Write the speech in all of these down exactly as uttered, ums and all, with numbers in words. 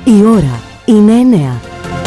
Η ώρα είναι εννέα.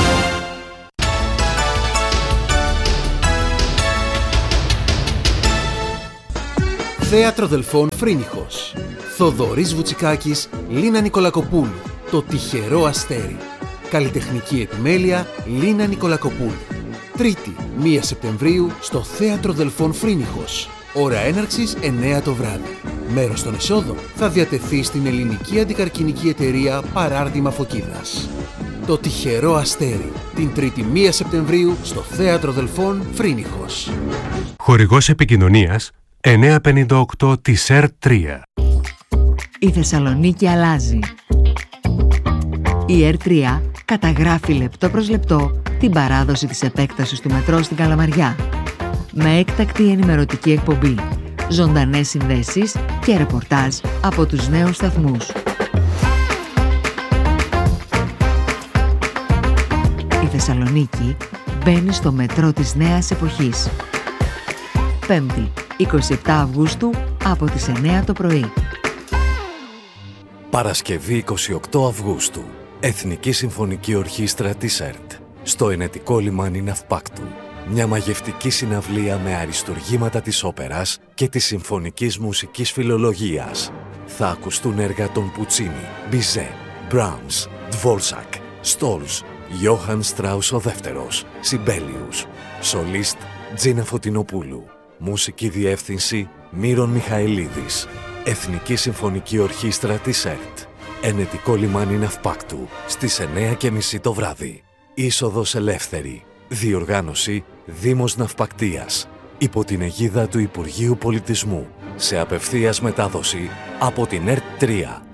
Θέατρο Δελφών Φρίνιχος. Θοδωρής Βουτσικάκης, Λίνα Νικολακοπούλου. Το τυχερό αστέρι. Καλλιτεχνική επιμέλεια Λίνα Νικολακοπούλου. Τρίτη, πρώτη Σεπτεμβρίου, στο Θέατρο Δελφών Φρίνιχος. Ώρα έναρξης εννέα το βράδυ. Μέρος των εσόδων θα διατεθεί στην Ελληνική Αντικαρκυνική Εταιρεία Παράρτημα Φωκίδας. Το τυχερό αστέρι. Την Τρίτη πρώτη Σεπτεμβρίου στο Θέατρο Δελφών Φρίνιχος. Χορηγός επικοινωνίας εννιακόσια πενήντα οκτώ της ΕΡ τρία. Η Θεσσαλονίκη αλλάζει. Η ΕΡ τρία καταγράφει λεπτό προς λεπτό την παράδοση της επέκτασης του μετρό στην Καλαμαριά. Με έκτακτη ενημερωτική εκπομπή, ζωντανές συνδέσεις και ρεπορτάζ από τους νέους σταθμούς. Η Θεσσαλονίκη μπαίνει στο μετρό της νέας εποχής. Πέμπτη, εικοστή εβδόμη Αυγούστου από τις εννέα το πρωί. Παρασκευή εικοστή όγδοη Αυγούστου. Εθνική Συμφωνική Ορχήστρα της ΕΡΤ. Στο Ενετικό Λιμάνι Ναυπάκτου. Μια μαγευτική συναυλία με αριστουργήματα της όπερας και της συμφωνικής μουσικής φιλολογίας. Θα ακουστούν έργα των Πουτσίνι, Μπιζέ, Μπράμς, Ντβόρσακ, Στόλς, Γιώχαν Στράους ο δεύτερος, Σιμπέλιους. Σολίστ Τζίνα Φωτεινοπούλου. Μουσική διεύθυνση Μύρον Μιχαηλίδης. Εθνική Συμφωνική Ορχήστρα της ΕΡΤ. Ενετικό Λιμάνι Ναυπάκτου στις εννέα και μισή το βράδυ. Είσοδος ελεύθερη. Διοργάνωση Δήμος Ναυπακτίας. Υπό την αιγίδα του Υπουργείου Πολιτισμού. Σε απευθείας μετάδοση από την ΕΡΤ τρία.